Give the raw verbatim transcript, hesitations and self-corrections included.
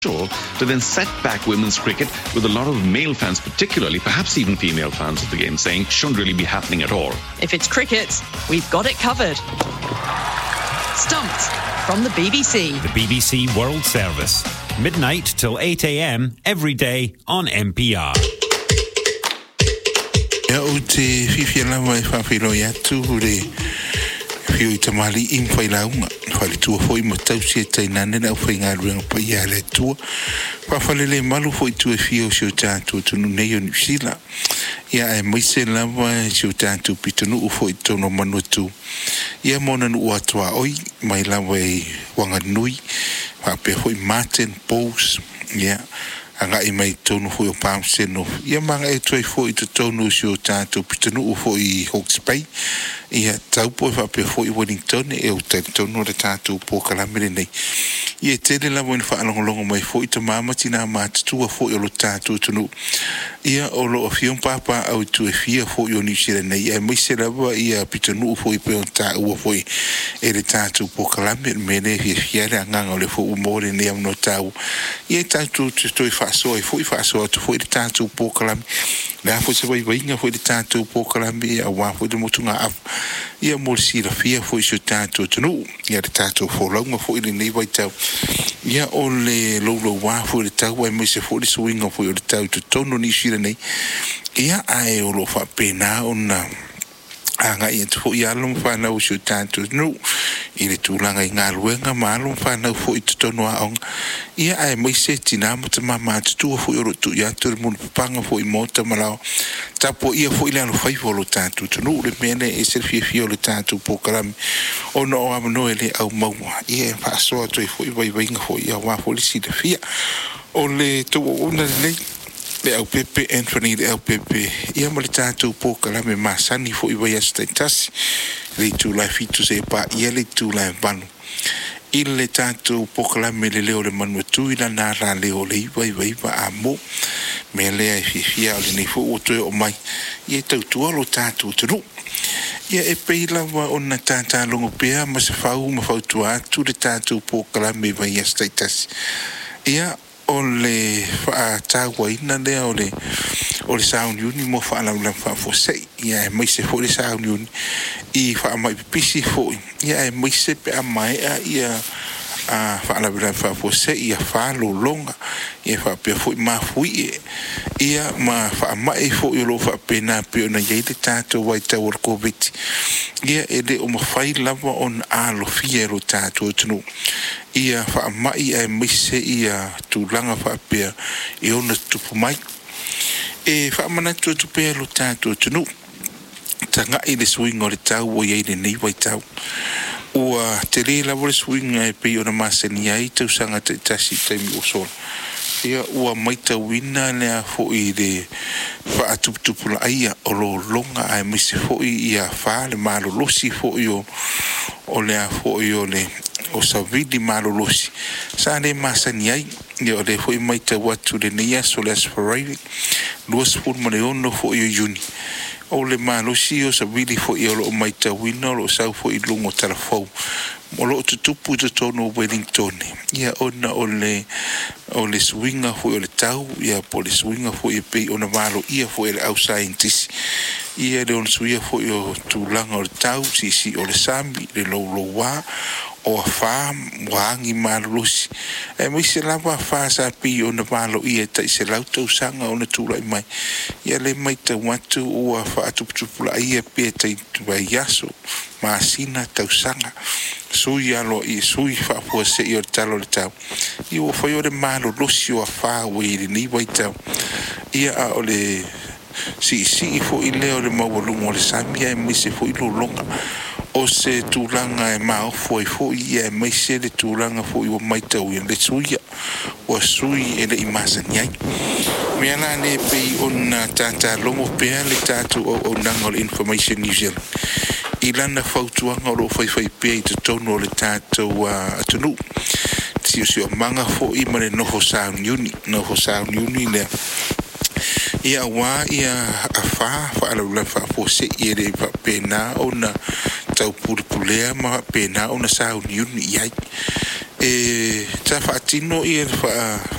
to then set back women's cricket with a lot of male fans, particularly, perhaps even female fans of the game, saying shouldn't really be happening at all. If it's cricket, we've got it covered. Stumped from the B B C. The B B C World Service. Midnight till eight a.m. every day on M P R. Ya o te whiwhia lawa e whawhiro i atu re whio I tamali i mwhai launga. Whale tua hoi mo tausia tai nane na whai ngā ruenga pa i ale tua. Whawhalele malu hoi tua whio si o tātua tunu nei o New Zealand. Ia e maise lawa si o tātua pitunu u hoi tono manu tu. Ia mona nu ua toa oi mai lawa e wanga nui. Whape hoi Martin Bowles. Ia. Anga I mai tonu hoi o pām seno. Ia manga e tuai hoi to tonu si o tātou pitanu u hoi Hawke's Bay. Ia taupo e whape hoi Wellington e o tani tonu o tātou pō kalamere nei. Ia tele la wani whaalongolongo mai hoi ta mamati nā mātutua hoi o lo tātou tonu. Ia o lo a whion pāpā au tu e whia hoi o New Zealand nei. Ia mai se lawa ia pitanu u hoi pe o tā ua hoi e le tātou pō kalamere mene hia hiare a nganga o le hoi umore nei amno tāu. Ia tātou te toi wha so e foi fa so to foi de tanto pokalami na foi se vai vinga foi de tanto pokalami a wa foi de motunga af ia morsi la fia foi so tanto tunu ia de tanto fo longa foi de nei vai tau ia ole lo lo wa foi de tau e me se foi de swing foi de tau to tono ni shira nei ia ai o lo fa pena ona anga ia tu ia lo fa na so tanto no ile tūlanga I ngā ruenga mālo whanau fo I tutono a ong. Ia ai mai se tina mata mama tutua fo I rotu ia tūre munu papanga fo I mota malao. Tapo ia fo I lano whaifo lo tātu. Tunu ure mene e se fia fia lo tātu po karami. O no o amano e le au maua. Ia e whaasoa toi fo I vai vainga fo I a wā fo I si da fia. O le tō o una le le au pepe Anthony le au pepe. Ia ma le tātu po karami masani fo I vai asta tasi. Le tu la fitu se pa ia le tu la vanu il le tanto pokla me le leo le manu tu ila na ra le o le vai vai va amo me le ai fia le ni fu o to o mai ia tau tu lo tanto tu ia e pe la va ona tanta longo pea ma se fau ma fau tu atu le tanto pokla me vai status ia o le fa tawa ina le o le o le sound uni mo fa la la fa fo sei ia mai se fo le sound uni I fa mai pisi fo ia mai se pe mai ia a fa la la fa fo sei ia fa lo longa ia fa pe fo ma fui ia ma fa mai fo yo lo fa pena pe na ye de tato wai ta wor covid ia e de o ma fai lava on a lo fiero tato tunu ia fa mai ai mai se ia tu langa fa pe e ona tu mai e fa mana tu tu pe lo tato tunu tanga I le swing o le tau o iei le nei wai tau ua te le la le swing e pe o na masani ai tau sanga te tasi taimi o sola ia ua mai tau ina lea fo I le wha atuputupu la aia o lo longa ai misi fo I ia wha le malo losi fo I o o lea fo I o le o sa vidi malo losi sa le masani ai ia o le fo I mai tau atu le neia so le aspirating luas fun ma le ono fo I o juni o le malosi o sa vili fo I o lo mai tauina o lo sau fo I lungo talafou o lo tutupu to tono Wellington ia ona o le o le swinga fo I o le tau ia po le swinga fo I pe ona malo ia fo I le au scientist ia le on suia fo I o tulanga o le tau si si o le sami le lo lo wa o fa wangi malusi e mi se lava fa sa pi ona malo ia tai se lauto sanga ona tula mai ia le mai te watu o fa atu tupula ia pe tai vai yaso ma sina tau sanga sui alo I sui fa po se I talo le tau I o fa yo le malo losi o fa we ni vai tau ia a o le si si fo I leo le mawalungo le samia e mi se fo I lo longa o se tūlanga e mao foi foi e mai se le tūlanga foi o mai tau i le suia o sui e le imasani ai mea la ne pei o na tata longo pea le tatu o o nanga le Information New Zealand I lana fautuanga o lo fai fai pea I te tono le tatu a tunu si o si o manga foi ma le noho sound uni noho sound uni le ia wa ia a fa fa ala la fa fo se ia le fa pena ona tau pulpulea ma pena ona sa union ia e ta fa tino i fa